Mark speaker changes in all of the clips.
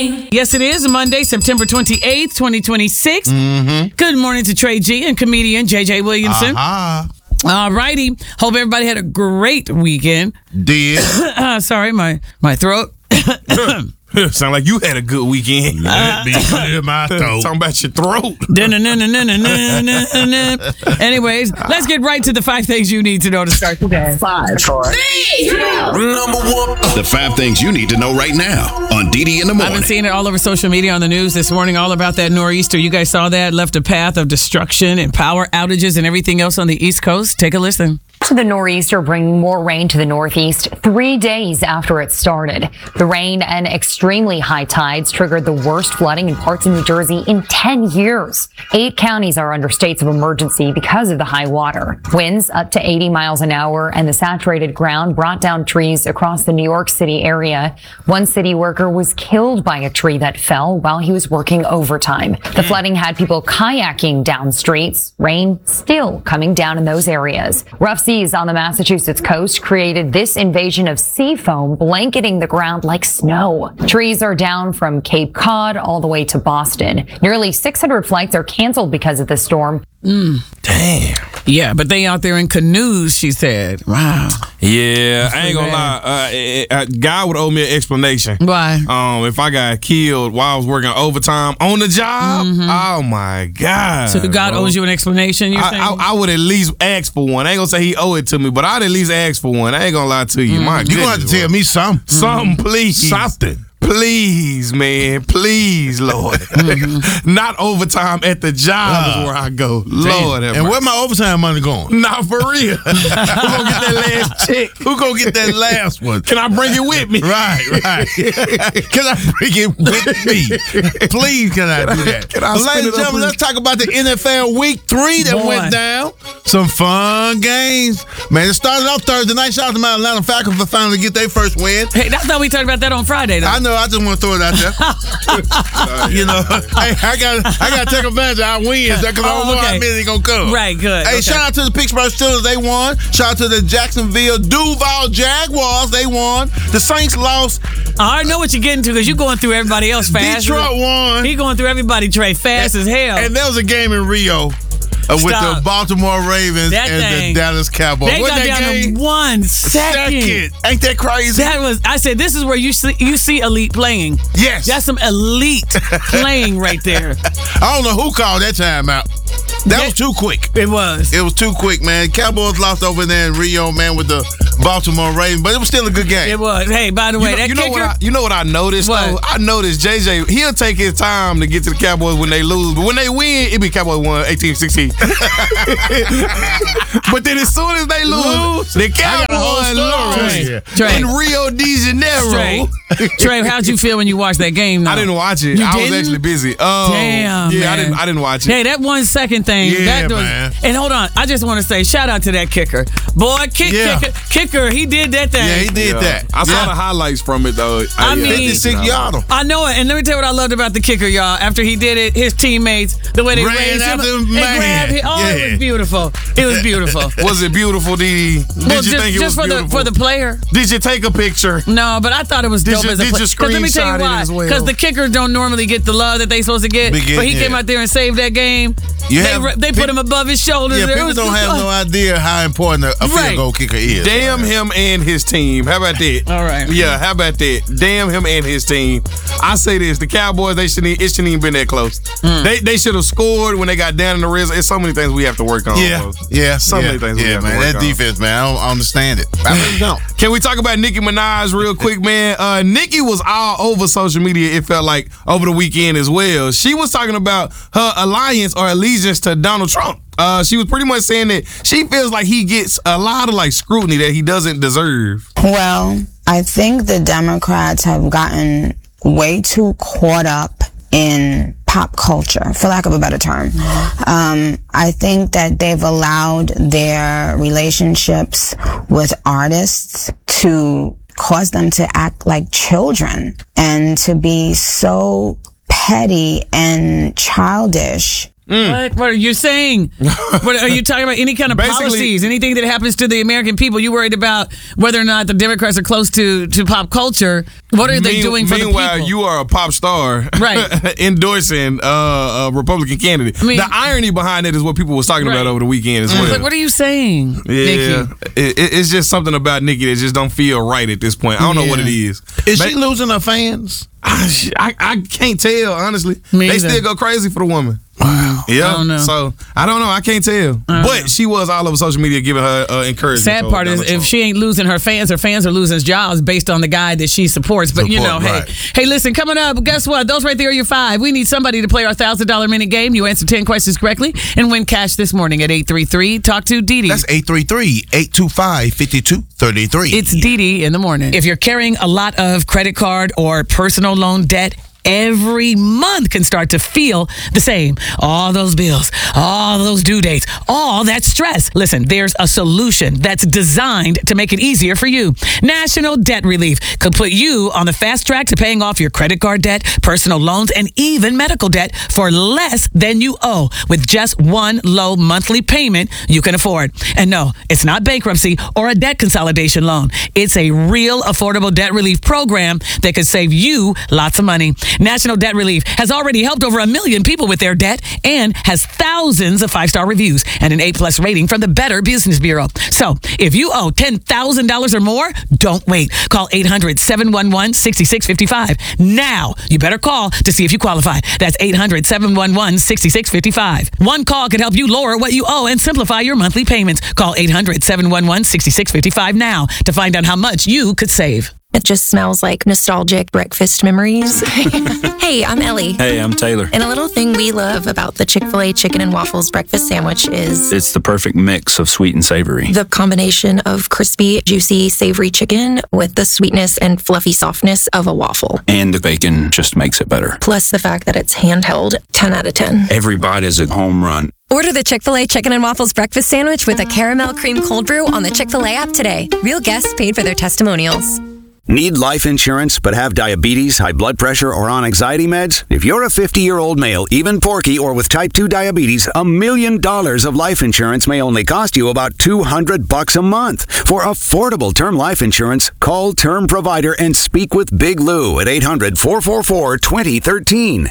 Speaker 1: Yes, it is Monday, September 28th, 2026. Good morning to Trey G and comedian JJ Williamson. All righty. Hope everybody had a great weekend.
Speaker 2: Did.
Speaker 1: Sorry, my throat.
Speaker 3: Sound like you had a good weekend.
Speaker 2: Be clear my throat.
Speaker 3: Talking about your throat.
Speaker 1: Anyways, let's get right to the 5 things you need to know to start today.
Speaker 4: 5, 4, 3, 2.
Speaker 3: Number 1.
Speaker 5: The 5 things you need to know right now on DD in the Morning.
Speaker 1: I've been seeing it all over social media on the news this morning, all about that nor'easter. You guys saw that? Left a path of destruction and power outages and everything else on the East Coast. Take a listen.
Speaker 6: The nor'easter bringing more rain to the Northeast 3 days after it started. The rain and extremely high tides triggered the worst flooding in parts of New Jersey in 10 years. 8 counties are under states of emergency because of the high water. Winds up to 80 miles an hour and the saturated ground brought down trees across the New York City area. One city worker was killed by a tree that fell while he was working overtime. The flooding had people kayaking down streets. Rain still coming down in those areas. Rough seas on the Massachusetts coast created this invasion of sea foam blanketing the ground like snow. Trees are down from Cape Cod all the way to Boston. Nearly 600 flights are canceled because of the storm.
Speaker 3: Damn.
Speaker 1: Yeah, but they out there in canoes, she said. Wow.
Speaker 3: Yeah, I ain't gonna lie. God would owe me an explanation.
Speaker 1: Why?
Speaker 3: If I got killed while I was working overtime on the job, oh my God.
Speaker 1: So God owes you an explanation, you're saying?
Speaker 3: I would at least ask for one. I ain't gonna say he owe it to me, but I'd at least ask for one. I ain't gonna lie to you. My
Speaker 2: You gonna have to tell me something.
Speaker 3: Something, please.
Speaker 2: Something.
Speaker 3: Please, man. Please, Lord. Not overtime at the job is where I go. Lord have
Speaker 2: And
Speaker 3: mercy.
Speaker 2: where my overtime money going?
Speaker 3: Not for real. Who gonna get that last check?
Speaker 2: Who gonna get that last one?
Speaker 3: Can I bring it with me?
Speaker 2: Right. Can I bring it with me? Please, can I do that?
Speaker 3: Can I
Speaker 2: Ladies
Speaker 3: spin
Speaker 2: and
Speaker 3: it up
Speaker 2: gentlemen,
Speaker 3: with-
Speaker 2: let's talk about the NFL Week 3 that
Speaker 1: Boy.
Speaker 2: went down. Some fun games. Man, it started off Thursday night. Shout out to my Atlanta Falcons for finally get their first win.
Speaker 1: Hey, I thought we talked about that on Friday, though.
Speaker 2: I know. I just want to throw it out there. You know, hey, I got to take advantage of our wins because I don't know how many gonna come.
Speaker 1: Right, good.
Speaker 2: Hey,
Speaker 1: Okay.
Speaker 2: shout out to the Pittsburgh Steelers. They won. Shout out to the Jacksonville Duval Jaguars. They won. The Saints lost.
Speaker 1: I already know what you're getting to because you're going through everybody else fast.
Speaker 2: Detroit won.
Speaker 1: He going through everybody, Trey, fast as hell.
Speaker 2: And there was a game in Rio with
Speaker 1: Stop.
Speaker 2: the Baltimore Ravens
Speaker 1: That
Speaker 2: and
Speaker 1: thing.
Speaker 2: the Dallas Cowboys.
Speaker 1: They
Speaker 2: Wasn't
Speaker 1: got
Speaker 2: that
Speaker 1: down
Speaker 2: game?
Speaker 1: in 1 second.
Speaker 2: Ain't that crazy?
Speaker 1: I said, this is where you see elite playing.
Speaker 2: Yes.
Speaker 1: That's some elite playing right there.
Speaker 2: I don't know who called that timeout. That was too quick.
Speaker 1: It was.
Speaker 2: It was too quick, man. Cowboys lost over there in Rio, man, with the Baltimore Ravens, but it was still a good game.
Speaker 1: It was. Hey, by the way, that kicker.
Speaker 3: You know what I noticed?
Speaker 1: What?
Speaker 3: Though? I noticed JJ, he'll take his time to get to the Cowboys when they lose, but when they win, it be Cowboys won 18-16. But then as soon as they lose, the Cowboys lost
Speaker 1: Trey.
Speaker 3: in Rio de Janeiro.
Speaker 1: Trey, how'd you feel when you watched that game? Though?
Speaker 3: I didn't watch it.
Speaker 1: You
Speaker 3: I was
Speaker 1: didn't?
Speaker 3: actually busy.
Speaker 1: Damn,
Speaker 3: yeah,
Speaker 1: man.
Speaker 3: I didn't watch it.
Speaker 1: Hey, that 1 second thing.
Speaker 2: Yeah,
Speaker 1: that was,
Speaker 2: man.
Speaker 1: And hold on, I just want to say shout out to that kicker. Boy, kicker, he did that thing.
Speaker 2: Yeah, he did that.
Speaker 3: I saw the highlights from it though.
Speaker 1: I mean,
Speaker 2: 56-yarder.
Speaker 1: I know it, and let me tell you what I loved about the kicker, y'all. After he did it, his teammates, the way they
Speaker 2: Ran
Speaker 1: raised him,
Speaker 2: after him,
Speaker 1: and
Speaker 2: man.
Speaker 1: grabbed him. Oh, it was beautiful. It was beautiful.
Speaker 3: Was it beautiful, Dee? Did you think it was
Speaker 1: for
Speaker 3: beautiful?
Speaker 1: for the player?
Speaker 3: Did you take a picture?
Speaker 1: No, but I thought it was dope as a
Speaker 3: did
Speaker 1: player.
Speaker 3: you
Speaker 1: Because let me tell
Speaker 3: screenshot
Speaker 1: you
Speaker 3: it
Speaker 1: why.
Speaker 3: as well?
Speaker 1: Because the kickers don't normally get the love that they supposed to get. But he came out there and saved that game. They put him above his shoulders.
Speaker 2: Yeah, people don't have no idea how important a field goal kicker is.
Speaker 3: Damn him and his team. How about that?
Speaker 1: All right.
Speaker 3: Yeah, how about that? Damn him and his team. I say this: the Cowboys, it shouldn't even been that close. They should have scored when they got down in the red zone. It's so many things we have to work on.
Speaker 2: So
Speaker 3: many things we have to
Speaker 2: man.
Speaker 3: work
Speaker 2: That
Speaker 3: on.
Speaker 2: defense, man, I don't understand it. I really don't.
Speaker 3: Can we talk about Nicki Minaj real quick, man? Nicki was all over social media, it felt like, over the weekend as well. She was talking about her alliance or allegiance to Donald Trump. She was pretty much saying that she feels like he gets a lot of scrutiny that he doesn't deserve.
Speaker 7: Well, I think the Democrats have gotten way too caught up in pop culture, for lack of a better term. I think that they've allowed their relationships with artists to cause them to act like children and to be so petty and childish
Speaker 1: What are you saying? What are you talking about? Any kind of policies? Anything that happens to the American people? You worried about whether or not the Democrats are close to pop culture? What are they doing for the people?
Speaker 3: Meanwhile, you are a pop star,
Speaker 1: right?
Speaker 3: Endorsing a Republican candidate. The irony behind it is what people was talking about over the weekend as well.
Speaker 1: Like, what are you saying,
Speaker 3: Nikki? It's just something about Nikki that just don't feel right at this point. I don't know what it is.
Speaker 2: Is she losing her fans?
Speaker 3: I can't tell, honestly.
Speaker 1: Me
Speaker 3: they
Speaker 1: either.
Speaker 3: still go crazy for the woman.
Speaker 2: Wow.
Speaker 3: Yeah.
Speaker 1: I don't know.
Speaker 3: So I don't know. I can't tell. But she was all over social media giving her encouragement.
Speaker 1: Sad part is if she ain't losing her fans are losing jobs based on the guy that she supports. But hey, listen, coming up, guess what? Those right there are your 5. We need somebody to play our $1,000 minute game. You answer 10 questions correctly and win cash this morning at 833. Talk to Dee Dee.
Speaker 2: That's 833-825-5233.
Speaker 1: It's Dee Dee in the morning. If you're carrying a lot of credit card or personal loan debt, every month can start to feel the same. All those bills, all those due dates, all that stress. Listen, there's a solution that's designed to make it easier for you. National Debt Relief could put you on the fast track to paying off your credit card debt, personal loans, and even medical debt for less than you owe with just one low monthly payment you can afford. And no, it's not bankruptcy or a debt consolidation loan. It's a real affordable debt relief program that could save you lots of money. National Debt Relief has already helped over 1 million people with their debt and has thousands of 5-star reviews and an A+ rating from the Better Business Bureau. So if you owe $10,000 or more, don't wait. Call 800-711-6655. Now, you better call to see if you qualify. That's 800-711-6655. One call can help you lower what you owe and simplify your monthly payments. Call 800-711-6655 now to find out how much you could save.
Speaker 8: It just smells like nostalgic breakfast memories. Hey, I'm Ellie.
Speaker 9: Hey, I'm Taylor.
Speaker 8: And a little thing we love about the Chick-fil-A chicken and waffles breakfast sandwich is
Speaker 9: it's the perfect mix of sweet and savory.
Speaker 8: The combination of crispy, juicy, savory chicken with the sweetness and fluffy softness of a waffle.
Speaker 9: And the bacon just makes it better.
Speaker 8: Plus the fact that it's handheld, 10 out of 10.
Speaker 9: Every bite is a home run.
Speaker 10: Order the Chick-fil-A Chicken and Waffles breakfast sandwich with a caramel cream cold brew on the Chick-fil-A app today. Real guests paid for their testimonials.
Speaker 11: Need life insurance but have diabetes, high blood pressure, or on anxiety meds? If you're a 50-year-old male, even porky, or with type 2 diabetes, $1 million of life insurance may only cost you about $200 a month. For affordable term life insurance, call Term Provider and speak with Big Lou at 800-444-2013,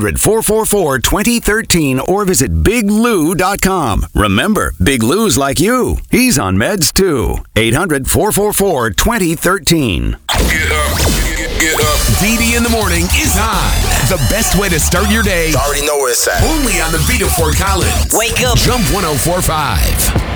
Speaker 11: 800-444-2013, or visit biglou.com. Remember, Big Lou's like you. He's on meds too. 800-444-2013.
Speaker 5: Get up. Get up.
Speaker 12: Dee Dee in the morning is on. The best way to start your day.
Speaker 13: I already know where it's at.
Speaker 12: Only on the beat of Fort Collins.
Speaker 13: Wake up.
Speaker 12: Jump 104.5.